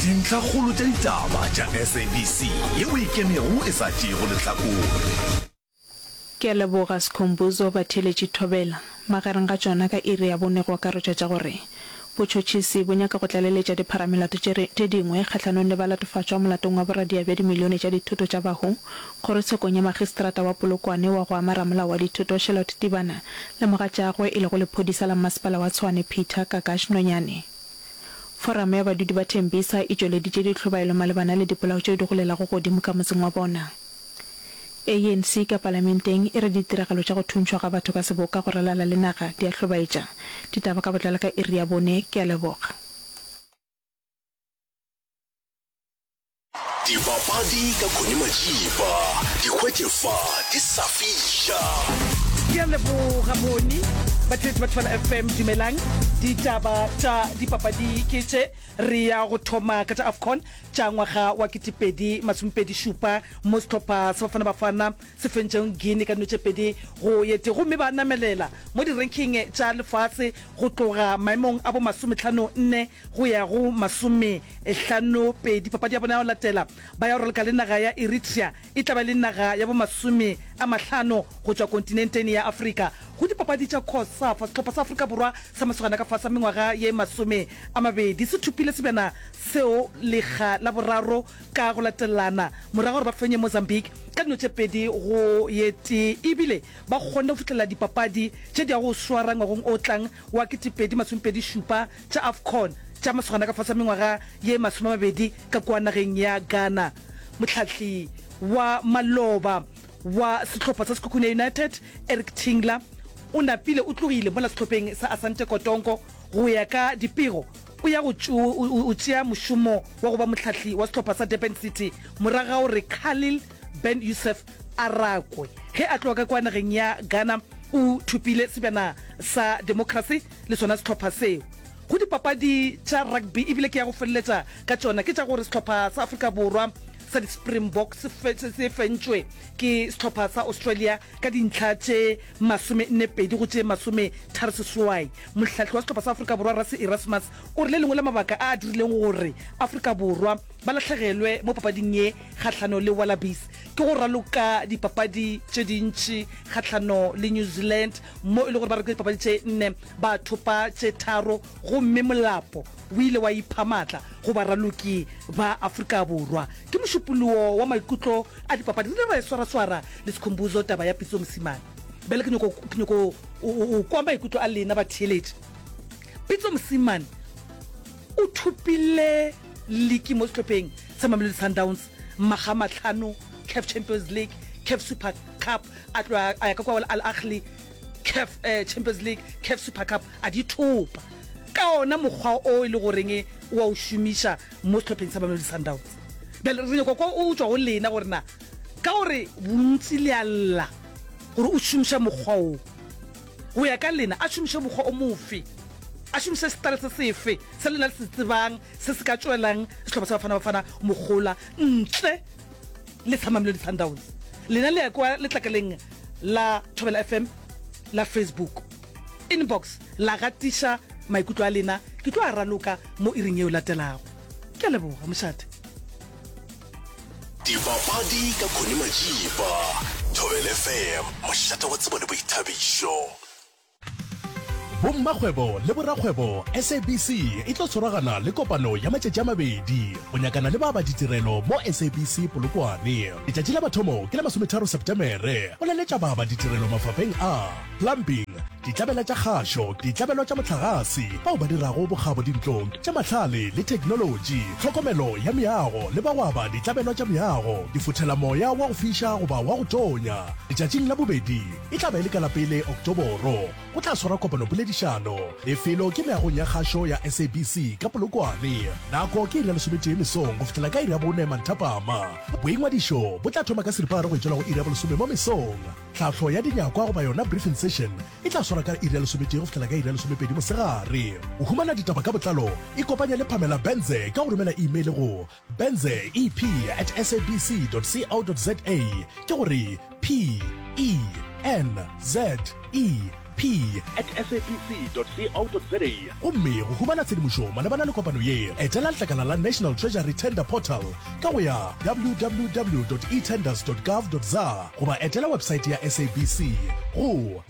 dintlha kgolo tša ditaba tša SABC yeo e kemego e sa tšego lehlakore. Ke a leboga Sikhumbuzo Batheletši Thobela magareng ga tšona ka iri ya bonego ka rotša tša gore botšhotšhisi bo nyaka go tlaleletša dipharamelato tše dingwe kgatlhanong le balatofatšwa molatong wa boradia bja dimilione tša dithuto tša bago kgorotshekong ya magistrata wa Polokwane wa go amara molao wa dithuto Charlotte Tibana le moga tšagwe e le go lephodisa la masepala wa Tshwane Peter Kakash Nonyane. Foramo ya badudi ba Thembisa e tšweleditše ditlhobaelo malebana le dipolao tše di golelago godimo ka motseng wa bona. ANC ka parlamenteng e re ditiragalo tša go thuntšwa ga batho ka seboka go ralala le naga di a hlobaetša ditaba ka botlala ka iri ya bone ke a leboga. Dibapadi ka Khone Majiba dikgwetlefa di sa fiša. Ke a leboga bone batheletši ba Tshwana FM dumelang ditaba tša dipapadi ke tše re ya go thoma ka tša AFCON tša ngwaga wa 2027 mo sehlopha sa Bafana se fentšeng Guinea ka dino tše pedi go yete gomme ba namelela mo di-ranking tša lefatshe go tloga maemong a bo 54 go ya go 52 papadi ya bona ya go latela ba ya roloka le naga ya Eritrea e tla ba le naga ya bo 50 go tšwa kontinenteng ya Afrika go dipapadi tša COSAFA sehlopha sa Afrika Borwa sa masogana ka fasa mengwaga ye 20 se thupile sebjana seo lega la boraro ka go latelana morago gore ba fenye Mozambique ka dino tše pedi go yete ebile ba kgonne go fitlhela dipapadi tše di ya go swara ngwagong o tlang wa 2027 tša AFCON tša masogana ka fasa mengwaga ye 20 ka kwa nageng ya Ghana. Motlhatli wa maloba wa sehlopha sa Sekhukhune United Eric Tingler o napile o tlogile mo la sehlopheng sa Asante Kotongo go ya ka dipego o ya go tšea mošomo wa go ba motlhatli wa sehlopha sa Durban City moraga gore Khalil Ben Yusuf Arakwe ge a tloga kwa nageng ya Ghana o thupile sebjana sa democracy le sona sehlopha seo. Go dipapadi tša rugby ebile ke ya go feleletša ka tšona ke tša gore sehlopha sa Afrika Borwa sa di-Springbok se fentšwe ke sehlopha sa Australia ka dintlha tše 42 go tše 36. Mohlahli wa sehlopha sa Afrika Borwa Rasi Erasmus o re le lengwe la mabaka a dirileng gore Afrika Borwa ba latlhegelwe mo papading ye kgatlhano le Wallabies ke go raloka dipapadi tše dintši kgatlhano le New Zealand mo e le gore ba reka dipapadi tše 4 ba thopa tše 3 gomme molapo o ile wa ipha matla go ba raloki ba Afrika Borwa ke mošupologo wa maikutlo a dipapadi le ba e swara le Sikhumbuzo taba ya Pitso Mosimane bele ke nyoko o kwa maikutlo a lena ba theeletše. Pitso Mosimane o thupile league mo sehlopheng sa Mamelodi Sundowns magama 5 CAF Champions League, CAF Super Cup a tloa a ya ka kwa Al Ahly, CAF Champions League, CAF Super Cup a di thopa ka ona mokgwa o ile goreng wa o shumisha mo sehlopheng sa Mamelodi Sundowns. Bele re nyoko kwa o tswa go lena gore na ka gore bontsi le alla gore o shumisha mokgwa o go ya ka lena a shumisha mokgwa o mofe a shumisha style se sefe se lena se tsebang se se ka tswelang sehlopha sa Bafana mogola ntle le sa Mamelodi Sundowns. Lena le ya kwa letlakaleng la Thobela FM la Facebook inbox la gatisha maikutlo a lena ke tlo a raloka mo iring eo latelago. Ke a leboga mošate. Dibapadi ka Khone Majiba Thobela FM mošate wa tsebo le boithabišo. Bommagwebo le borakgwebo SABC e tlo tshwaragana le kopano ya matšatši a mabedi go nyakana le ba ba ditirelo mo SABC Polokwane. Letšatši la mathomo ke la 13 Septemere o leletša ba ba ditirelo mafapeng a plumbing, ditlabela tša kgašo, ditlabelo tša motlagase bao ba dirago bogabo dintlong tša mahlale le technology, tlhokomelo ya meago le ba ba ditlabelo tša meago, difothela moya wa go fiša goba wa go tonya. Letšatšing la bobedi e tla ba e le ka la pele Oktoboro go tla swara kopano poledišano lefelo ke meagong ya kgašo ya SABC ka Polokwane. Nako ke iri ya 11 mesong go fitlhela ka iri ya 4 manthapama. Boingwadišo bo tla thoma ka seripagare go itšwela go iri ya 10 mo mesong. Tlhahlo ya dinyakwa goba yona briefing session e tla swara ka iri ya 11 go fitlhela ka iri ya 12 mosegare. O humana ditaba ka botlalo e kopanya le Pamela Benze ka go romela email go benzeep@sabc.co.za ke gore PENZE mp@sabc.co.za gomme go humana tshedimošo malebana le kopano ye etela letlakala la National Treasury Tender Portal ka go ya www.etenders.gov.za goba etela website ya SABC go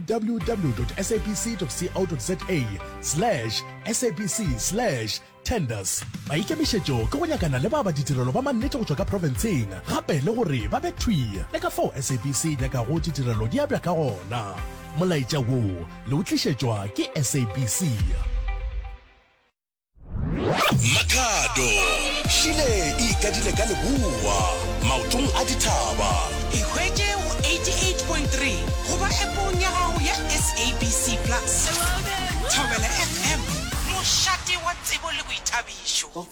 www.sabc.co.za/SABC/tenders ba ikemišetšo ke go nyakana le ba ditirelo ba mannete go tšwa ka provinceng gape le gore ba bethwi le ka fao SABC nyaka go ditirelo di abja ka gona molaetša wo le o tlišetšwa ke SABC. Makhado Shile ikadile ka leboa maotong a dithaba Ihweje 88.3 goba epong ya gago ya SABC Plus. Thobela FM mošate wa tsebo le boithabišo.